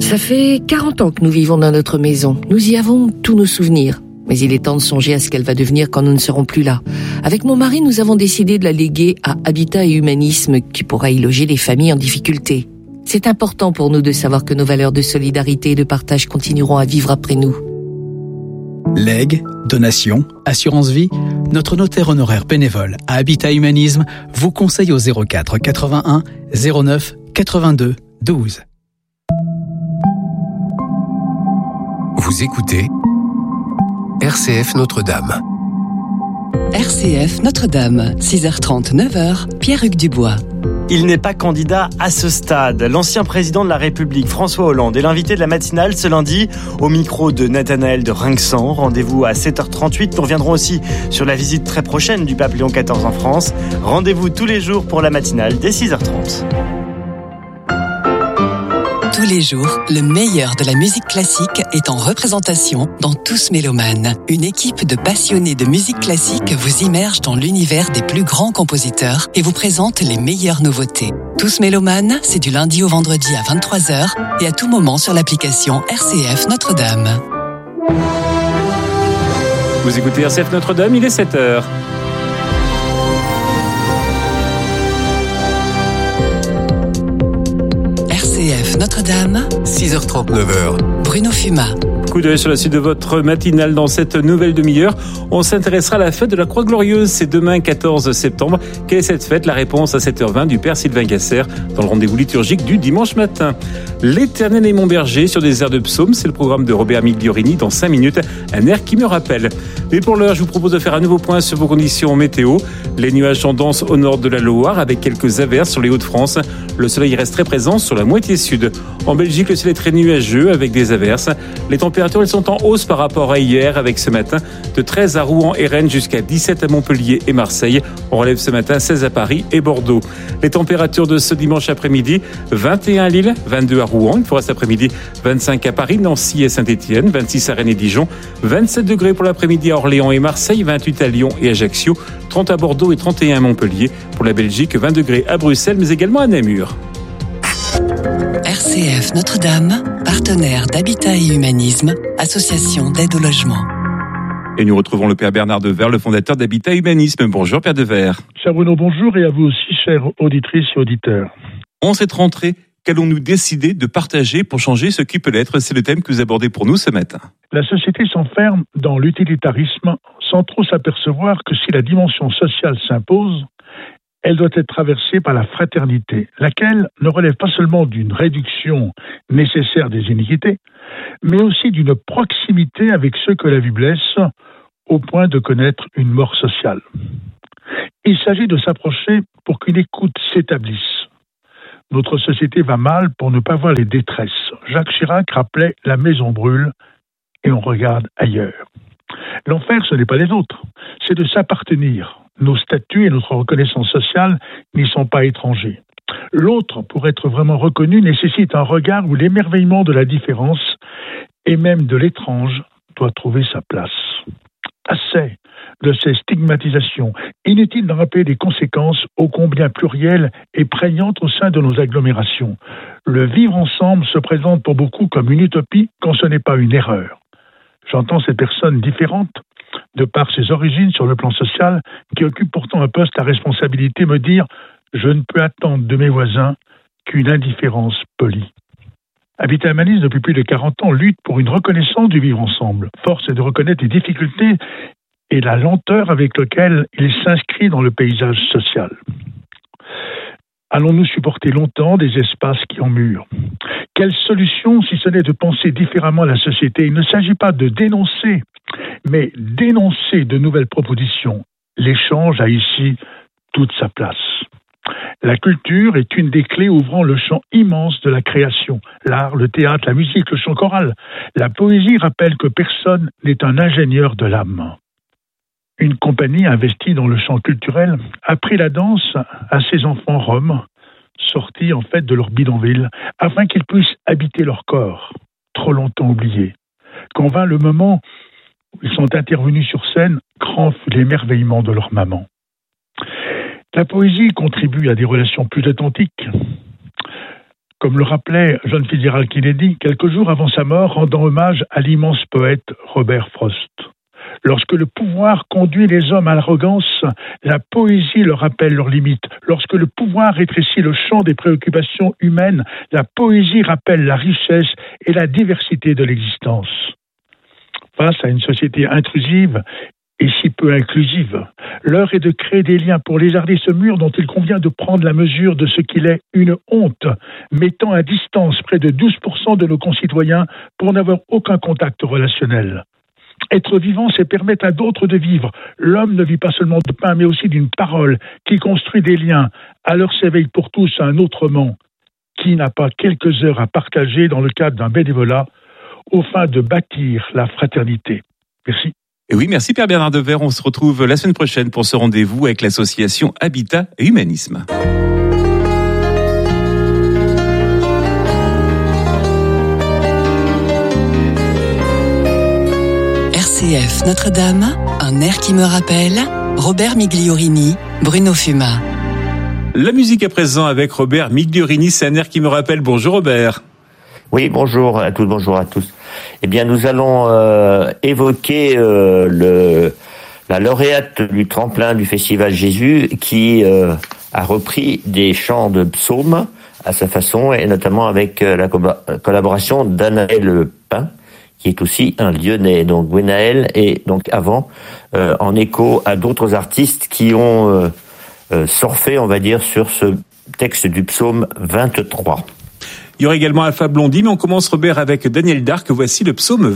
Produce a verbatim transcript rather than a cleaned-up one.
Ça fait quarante ans que nous vivons dans notre maison. Nous y avons tous nos souvenirs. Mais il est temps de songer à ce qu'elle va devenir quand nous ne serons plus là. Avec mon mari, nous avons décidé de la léguer à Habitat et Humanisme, qui pourra y loger les familles en difficulté. C'est important pour nous de savoir que nos valeurs de solidarité et de partage continueront à vivre après nous. Legs, donations, assurance vie, notre notaire honoraire bénévole à Habitat Humanisme vous conseille au zéro quatre quatre-vingt-un zéro neuf quatre-vingt-deux douze. Vous écoutez R C F Notre-Dame. R C F Notre-Dame, six heures trente, neuf heures, Pierre-Hugues Dubois. Il n'est pas candidat à ce stade. L'ancien président de la République, François Hollande, est l'invité de la matinale ce lundi au micro de Nathanaël de Rinxan. Rendez-vous à sept heures trente-huit. Nous reviendrons aussi sur la visite très prochaine du pape Léon quatorze en France. Rendez-vous tous les jours pour la matinale dès six heures trente. Tous les jours, le meilleur de la musique classique est en représentation dans Tous Mélomanes. Une équipe de passionnés de musique classique vous immerge dans l'univers des plus grands compositeurs et vous présente les meilleures nouveautés. Tous Mélomanes, c'est du lundi au vendredi à vingt-trois heures et à tout moment sur l'application R C F Notre-Dame. Vous écoutez R C F Notre-Dame, il est sept heures. R C F Notre-Dame, six heures trente, neuf heures. Bruno Fumat. Coup d'œil sur la suite de votre matinale. Dans cette nouvelle demi-heure, on s'intéressera à la fête de la Croix-Glorieuse. C'est demain, quatorze septembre. Quelle est cette fête? La réponse à sept heures vingt du Père Sylvain Gasser dans le rendez-vous liturgique du dimanche matin. L'Éternel est mon berger sur des airs de psaumes. C'est le programme de Robert Migliorini. Dans cinq minutes, un air qui me rappelle. Mais pour l'heure, je vous propose de faire un nouveau point sur vos conditions météo. Les nuages sont denses au nord de la Loire avec quelques averses sur les Hauts-de-France. Le soleil reste très présent sur la moitié sud. En Belgique, le ciel est très nuageux avec des averses. Les températures elles sont en hausse par rapport à hier avec ce matin de treize à Rouen et Rennes jusqu'à dix-sept à Montpellier et Marseille. On relève ce matin seize à Paris et Bordeaux. Les températures de ce dimanche après-midi, vingt et un à Lille, vingt-deux à Rouen. Il fera cet après-midi vingt-cinq à Paris, Nancy et Saint-Étienne, vingt-six à Rennes et Dijon, vingt-sept degrés pour l'après-midi à Orléans et Marseille, vingt-huit à Lyon et Ajaccio, trente à Bordeaux et trente et un à Montpellier. Pour la Belgique, vingt degrés à Bruxelles mais également à Namur. R C F Notre-Dame, partenaire d'Habitat et Humanisme, association d'aide au logement. Et nous retrouvons le Père Bernard Devers, le fondateur d'Habitat et Humanisme. Bonjour Père Devers. Cher Bruno, bonjour, et à vous aussi, chères auditrices et auditeurs. En cette rentrée, qu'allons-nous décider de partager pour changer ce qui peut l'être? C'est le thème que vous abordez pour nous ce matin. La société s'enferme dans l'utilitarisme sans trop s'apercevoir que si la dimension sociale s'impose, elle doit être traversée par la fraternité, laquelle ne relève pas seulement d'une réduction nécessaire des iniquités, mais aussi d'une proximité avec ceux que la vie blesse, au point de connaître une mort sociale. Il s'agit de s'approcher pour qu'une écoute s'établisse. Notre société va mal pour ne pas voir les détresses. Jacques Chirac rappelait « la maison brûle » et on regarde ailleurs. L'enfer, ce n'est pas les autres, c'est de s'appartenir. Nos statuts et notre reconnaissance sociale n'y sont pas étrangers. L'autre, pour être vraiment reconnu, nécessite un regard où l'émerveillement de la différence et même de l'étrange doit trouver sa place. Assez de ces stigmatisations. Inutile d'en rappeler les conséquences ô combien plurielles et prégnantes au sein de nos agglomérations. Le vivre ensemble se présente pour beaucoup comme une utopie quand ce n'est pas une erreur. J'entends ces personnes différentes, de par ses origines sur le plan social, qui occupent pourtant un poste à responsabilité, me dire « je ne peux attendre de mes voisins qu'une indifférence polie ». Habitat Humanisme, depuis plus de quarante ans, lutte pour une reconnaissance du vivre ensemble. Force est de reconnaître les difficultés et la lenteur avec laquelle il s'inscrit dans le paysage social. Allons-nous supporter longtemps des espaces qui en murent? Quelle solution, si ce n'est de penser différemment la société? Il ne s'agit pas de dénoncer, mais d'énoncer de nouvelles propositions. L'échange a ici toute sa place. La culture est une des clés ouvrant le champ immense de la création. L'art, le théâtre, la musique, le chant choral. La poésie rappelle que personne n'est un ingénieur de l'âme. Une compagnie investie dans le champ culturel a pris la danse à ses enfants roms, sortis en fait de leur bidonville, afin qu'ils puissent habiter leur corps, trop longtemps oubliés. Quand vint le moment où ils sont intervenus sur scène, grand fut l'émerveillement de leur maman. La poésie contribue à des relations plus authentiques. Comme le rappelait John Fitzgerald Kennedy quelques jours avant sa mort, rendant hommage à l'immense poète Robert Frost. Lorsque le pouvoir conduit les hommes à l'arrogance, la poésie leur rappelle leurs limites. Lorsque le pouvoir rétrécit le champ des préoccupations humaines, la poésie rappelle la richesse et la diversité de l'existence. Face à une société intrusive et si peu inclusive, l'heure est de créer des liens pour lézarder ce mur dont il convient de prendre la mesure de ce qu'il est une honte, mettant à distance près de douze pour cent de nos concitoyens pour n'avoir aucun contact relationnel. Être vivant, c'est permettre à d'autres de vivre. L'homme ne vit pas seulement de pain, mais aussi d'une parole qui construit des liens. Alors s'éveille pour tous un autrement. Qui n'a pas quelques heures à partager dans le cadre d'un bénévolat au fin de bâtir la fraternité. Merci. Et oui, merci Père Bernard Devers. On se retrouve la semaine prochaine pour ce rendez-vous avec l'association Habitat et Humanisme. R C F Notre-Dame, un air qui me rappelle, Robert Migliorini, Bruno Fuma. La musique à présent avec Robert Migliorini, c'est un air qui me rappelle. Bonjour Robert. Oui, bonjour à toutes, bonjour à tous. Eh bien, nous allons euh, évoquer euh, le, la lauréate du tremplin du Festival Jésus qui euh, a repris des chants de psaumes à sa façon et notamment avec euh, la co- collaboration d'Anaël Pin, qui est aussi un Lyonnais. Donc Gwenaël et donc avant, euh, en écho à d'autres artistes qui ont euh, euh, surfé, on va dire, sur ce texte du psaume vingt-trois. Il y aura également Alpha Blondy, mais on commence Robert avec Daniel Darc. Voici le psaume